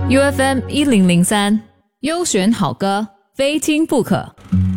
UFM 1003，优选好歌，非听不可。